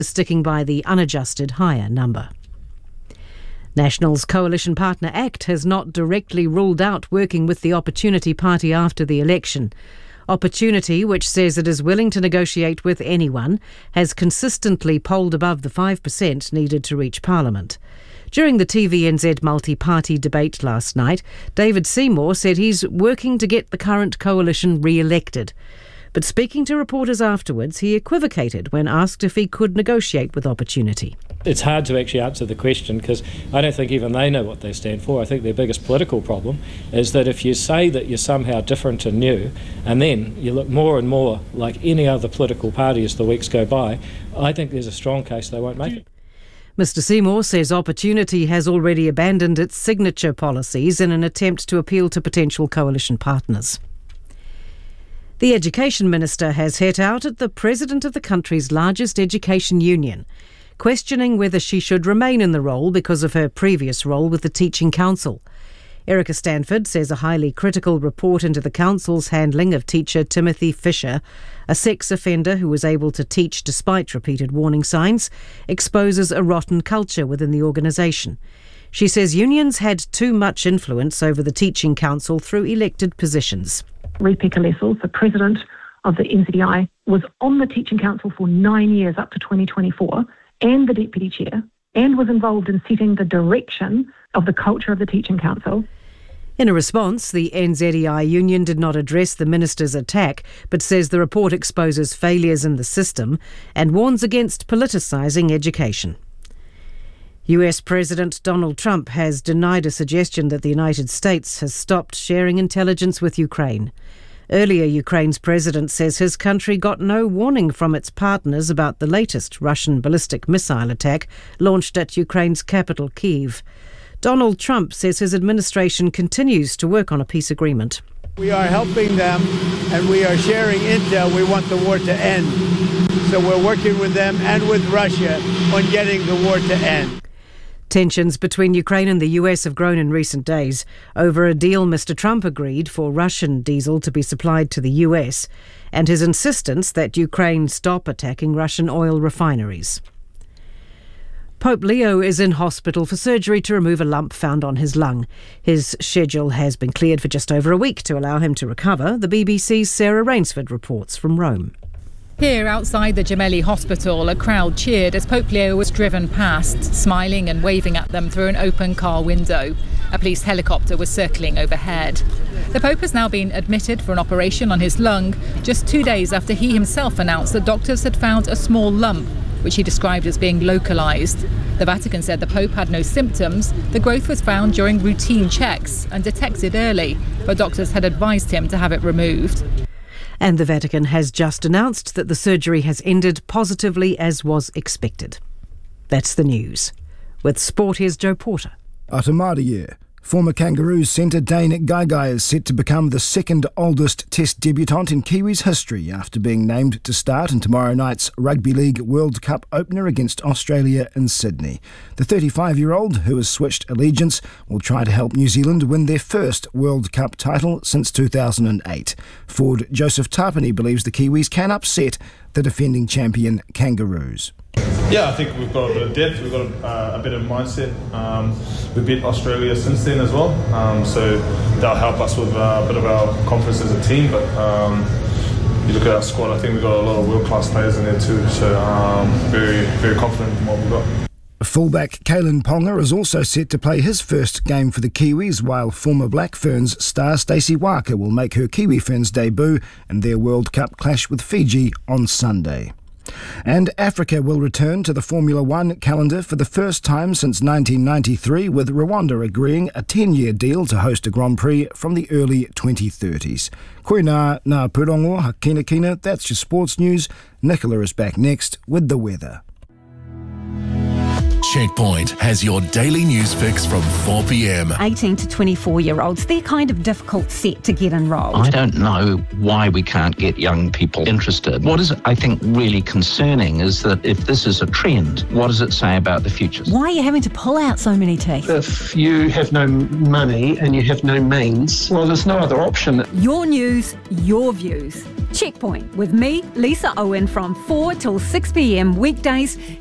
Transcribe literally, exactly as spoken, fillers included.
sticking by the unadjusted higher number. National's coalition partner ACT has not directly ruled out working with the Opportunity Party after the election. Opportunity, which says it is willing to negotiate with anyone, has consistently polled above the five percent needed to reach Parliament. During the T V N Z multi-party debate last night, David Seymour said he's working to get the current coalition re-elected. But speaking to reporters afterwards, he equivocated when asked if he could negotiate with Opportunity. It's hard to actually answer the question because I don't think even they know what they stand for. I think their biggest political problem is that if you say that you're somehow different and new, and then you look more and more like any other political party as the weeks go by, I think there's a strong case they won't make it. Mister Seymour says Opportunity has already abandoned its signature policies in an attempt to appeal to potential coalition partners. The Education Minister has hit out at the President of the country's largest education union, questioning whether she should remain in the role because of her previous role with the Teaching Council. Erica Stanford says a highly critical report into the council's handling of teacher Timothy Fisher, a sex offender who was able to teach despite repeated warning signs, exposes a rotten culture within the organisation. She says unions had too much influence over the Teaching Council through elected positions. Rebecca Lessels, the president of the N Z D I, was on the Teaching Council for nine years up to twenty twenty-four, and the deputy chair, and was involved in setting the direction of the culture of the Teaching Council. In a response, the N Z D I union did not address the minister's attack, but says the report exposes failures in the system and warns against politicising education. U S President Donald Trump has denied a suggestion that the United States has stopped sharing intelligence with Ukraine. Earlier, Ukraine's president says his country got no warning from its partners about the latest Russian ballistic missile attack launched at Ukraine's capital, Kyiv. Donald Trump says his administration continues to work on a peace agreement. We are helping them and we are sharing intel. We want the war to end. So we're working with them and with Russia on getting the war to end. Tensions between Ukraine and the U S have grown in recent days over a deal Mister Trump agreed for Russian diesel to be supplied to the U S and his insistence that Ukraine stop attacking Russian oil refineries. Pope Leo is in hospital for surgery to remove a lump found on his lung. His schedule has been cleared for just over a week to allow him to recover, the B B C's Sarah Rainsford reports from Rome. Here outside the Gemelli Hospital, a crowd cheered as Pope Leo was driven past, smiling and waving at them through an open car window. A police helicopter was circling overhead. The Pope has now been admitted for an operation on his lung just two days after he himself announced that doctors had found a small lump, which he described as being localised. The Vatican said the Pope had no symptoms. The growth was found during routine checks and detected early, but doctors had advised him to have it removed. And the Vatican has just announced that the surgery has ended positively as was expected. That's the news. With sport, here's Joe Porter. Atamarie. Former Kangaroos centre Dane Gaigai is set to become the second oldest Test debutant in Kiwis history after being named to start in tomorrow night's Rugby League World Cup opener against Australia in Sydney. The thirty-five-year-old, who has switched allegiance, will try to help New Zealand win their first World Cup title since two thousand eight. Forward Joseph Tapani believes the Kiwis can upset the defending champion Kangaroos. Yeah, I think we've got a bit of depth, we've got a, uh, a bit of mindset. Um, we beat Australia since then as well, um, so that'll help us with uh, a bit of our confidence as a team. But um, you look at our squad, I think we've got a lot of world-class players in there too, so um, very, very confident in what we've got. Fullback Kalen Ponga is also set to play his first game for the Kiwis, while former Black Ferns star Stacey Waka will make her Kiwi Ferns debut in their World Cup clash with Fiji on Sunday. And Africa will return to the Formula One calendar for the first time since nineteen ninety-three, with Rwanda agreeing a ten-year deal to host a Grand Prix from the early twenty thirties. Koe nā, nā Purongo, hakina kina, that's your sports news. Nicola is back next with the weather. Checkpoint has your daily news fix from four p m. eighteen to twenty-four year olds, they're kind of difficult set to get enrolled. I don't know why we can't get young people interested. What is, I think, really concerning is that if this is a trend, what does it say about the future? Why are you having to pull out so many teeth? If you have no money and you have no means, well, there's no other option. Your news, your views. Checkpoint with me, Lisa Owen, from four till six p m weekdays